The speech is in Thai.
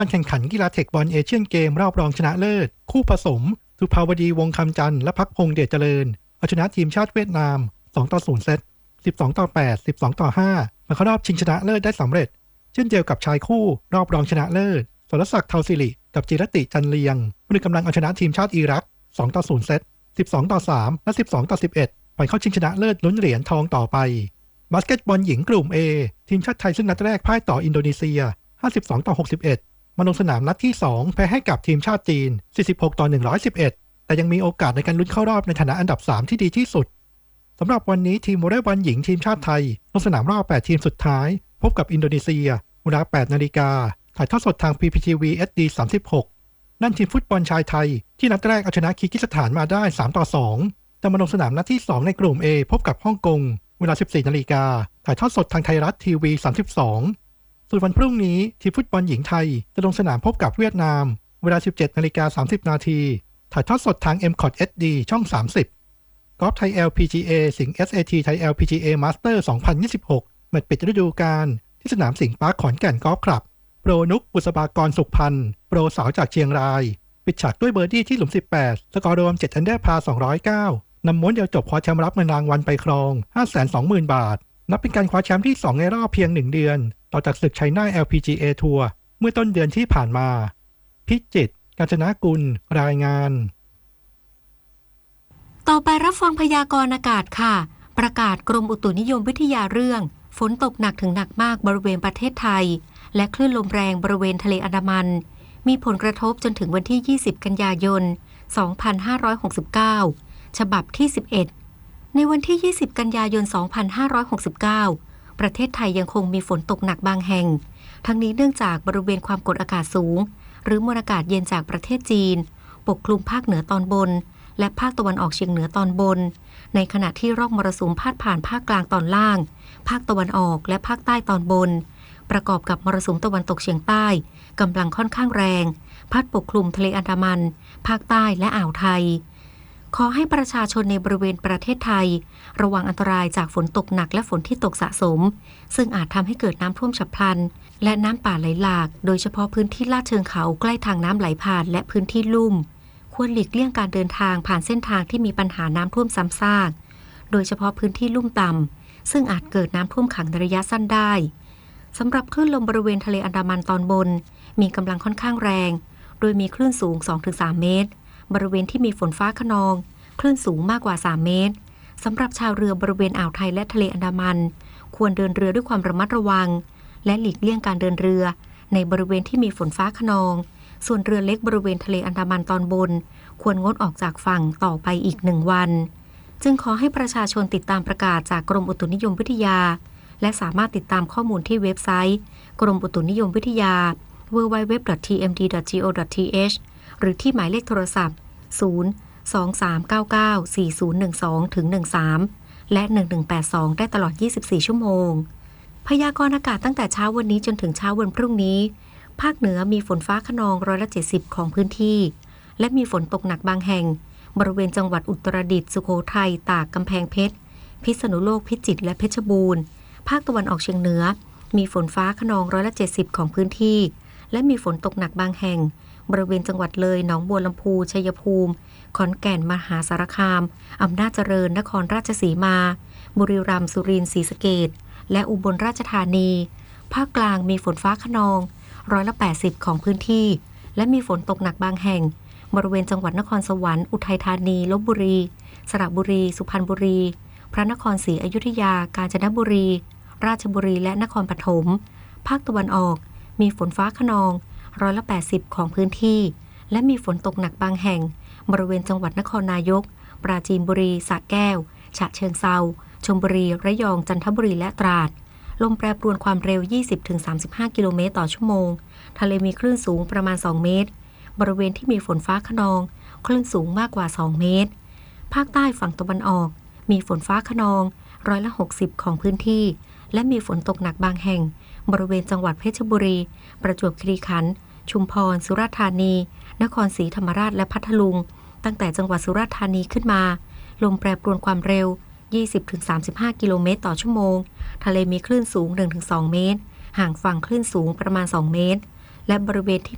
การแข่งขันกีฬาเทคบอลเอเชียนเกมรอบรองชนะเลิศคู่ผสมสุภาวดีวงคำจันทร์และพักพงษ์เดชเจริญเอาชนะทีมชาติเวียดนาม2-0 เซต12-8 12-5มาเข้ารอบชิงชนะเลิศได้สำเร็จเช่นเดียวกับชายคู่รอบรองชนะเลิศสรศักดิ์เทาสิริกับจิรติจันเลียงมือกำลังเอาชนะทีมชาติอิรัก2-0 เซต12-3 และ12-11ไปเข้าชิงชนะเลิศลุ้นเหรียญทองต่อไปบาสเกตบอลหญิงกลุ่ม A ทีมชาติไทยซึ่งนัดแรกพ่ายต่ออินโดนีเซีย52-61มาลงสนามนัดที่2แพ้ให้กับทีมชาติจีน46-111แต่ยังมีโอกาสในการลุ้นเข้ารอบในฐานะอันดับ3ที่ดีที่สุดสำหรับวันนี้ทีมวอลเลย์บอลหญิงทีมชาติไทยลงสนามรอบ8ทีมสุดท้ายพบกับอินโดนีเซียเวลา 8 นาฬิกาถ่ายทอดสดทาง PPTV HD 36นั่นทีมฟุตบอลชายไทยที่นัดแรกเอาชนะคีร์กิสถานมาได้3-2แต่มาลงสนามนัดที่2ในกลุ่ม A พบกับฮ่องกงเวลา 14 นาฬิกาถ่ายทอดสดทางไทยรัฐทีวี32ส่วนวันพรุ่งนี้ทีมฟุตบอลหญิงไทยจะลงสนามพบกับเวียดนามเวลา 17:30 นาทีถ่ายทอดสดทาง MCOT HD ช่อง30กอล์ฟไทย LPGA สิงห์ SAT ไทย LPGA Master 2026แมตช์ปิดฤดูกาลที่สนามสิงห์ปาร์คขอนแก่นกอล์ฟคลับโปรนุกบุษบากรสุขพันธ์โปรสาวจากเชียงรายปิดฉากด้วยเบอร์ดี้ที่หลุม18สกอร์รวม7 อันเดอร์พา209นำม้วนเดียวจบคว้าแชมป์รับเงินรางวัลไปครอง 520,000 บาทนับเป็นการคว้าแชมป์ที่2ในรอบเพียง1เดือนต่อจากศึกไชน่า LPGA ทัวร์เมื่อต้นเดือนที่ผ่านมาพิจิตร กาญจนกุลรายงานต่อไปรับฟังพยากรณ์อากาศค่ะประกาศกรมอุตุนิยมวิทยาเรื่องฝนตกหนักถึงหนักมากบริเวณประเทศไทยและคลื่นลมแรงบริเวณทะเลอันดามันมีผลกระทบจนถึงวันที่20กันยายน2569ฉบับที่11ในวันที่20กันยายน2569ประเทศไทยยังคงมีฝนตกหนักบางแห่งทั้งนี้เนื่องจากบริเวณความกดอากาศสูงหรือมวลอากาศเย็นจากประเทศจีนปกคลุมภาคเหนือตอนบนและภาคตะวันออกเฉียงเหนือตอนบนในขณะที่ร่องมรสุมพาดผ่านภาคกลางตอนล่างภาคตะวันออกและภาคใต้ตอนบนประกอบกับมรสุมตะวันตกเฉียงใต้กำลังค่อนข้างแรงพัดปกคลุมทะเลอันดามันภาคใต้และอ่าวไทยขอให้ประชาชนในบริเวณประเทศไทยระวังอันตรายจากฝนตกหนักและฝนที่ตกสะสมซึ่งอาจทำให้เกิดน้ำท่วมฉับพลันและน้ำป่าไหลหลากโดยเฉพาะพื้นที่ลาดเชิงเขาใกล้ทางน้ำไหลผ่านและพื้นที่ลุ่มควรหลีกเลี่ยงการเดินทางผ่านเส้นทางที่มีปัญหาน้ำท่วมซ้ำซากโดยเฉพาะพื้นที่ลุ่มต่ำซึ่งอาจเกิดน้ำท่วมขังในระยะสั้นได้สำหรับคลื่นลมบริเวณทะเลอันดามันตอนบนมีกำลังค่อนข้างแรงโดยมีคลื่นสูง 2-3 เมตรบริเวณที่มีฝนฟ้าคะนองคลื่นสูงมากกว่า3เมตรสำหรับชาวเรือบริเวณอ่าวไทยและทะเลอันดามันควรเดินเรือด้วยความระมัดระวังและหลีกเลี่ยงการเดินเรือในบริเวณที่มีฝนฟ้าคะนองส่วนเรือเล็กบริเวณทะเลอันดามันตอนบนควรงดออกจากฝั่งต่อไปอีก1 วันจึงขอให้ประชาชนติดตามประกาศจากกรมอุตุนิยมวิทยาและสามารถติดตามข้อมูลที่เว็บไซต์กรมอุตุนิยมวิทยา www.tmd.go.th หรือที่หมายเลขโทรศัพท์023994012-13และ1182ได้ตลอด24ชั่วโมงพยากรณ์อากาศตั้งแต่เช้าวันนี้จนถึงเช้าวันพรุ่งนี้ภาคเหนือมีฝนฟ้าคะนอง70%ของพื้นที่และมีฝนตกหนักบางแห่งบริเวณจังหวัดอุตรดิตถ์สุโขทัยตากกำแพงเพชรพิษณุโลกพิจิตรและเพชรบูรณ์ภาคตะวันออกเฉียงเหนือมีฝนฟ้าคะนอง70%ของพื้นที่และมีฝนตกหนักบางแห่งบริเวณจังหวัดเลยหนองบัวลำพูชัยภูมิขอนแก่นมหาสารคามอำนาจเจริญนครราชสีมาบุรีรัมย์สุรินทร์ศรีสะเกษและอุบลราชธานีภาคกลางมีฝนฟ้าคะนอง80%ของพื้นที่และมีฝนตกหนักบางแห่งบริเวณจังหวัดนครสวรรค์อุทัยธานีลพบุรีสระบุรีสุพรรณบุรีพระนครศรีอยุธยากาญจนบุรีราชบุรีและนครปฐมภาคตะวันออกมีฝนฟ้าคะนอง80%ของพื้นที่และมีฝนตกหนักบางแห่งบริเวณจังหวัดนครนายกปราจีนบุรีสระแก้วฉะเชิงเทราชลบุรีระยองจันทบุรีและตราดลมแปรปรวนความเร็ว 20-35 กิโลเมตรต่อชั่วโมงทะเลมีคลื่นสูงประมาณ2เมตรบริเวณที่มีฝนฟ้าคะนองคลื่นสูงมากกว่า2เมตรภาคใต้ฝั่งตะวันออกมีฝนฟ้าคะนอง60%ของพื้นที่และมีฝนตกหนักบางแห่งบริเวณจังหวัดเพชรบุรีประจวบคีรีขันธ์ชุมพรสุราษฎร์ธานีนครศรีธรรมราชและพัทลุงตั้งแต่จังหวัดสุราษฎร์ธานีขึ้นมาลมแปรปรวนความเร็ว 20-35 กิโลเมตรต่อชั่วโมงทะเลมีคลื่นสูง 1-2 เมตรห่างฝั่งคลื่นสูงประมาณ2เมตรและบริเวณที่